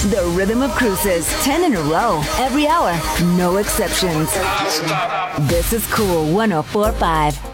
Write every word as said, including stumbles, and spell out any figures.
The Rhythm of Cruises, ten in a row, every hour, no exceptions. This is Cool one oh four point five.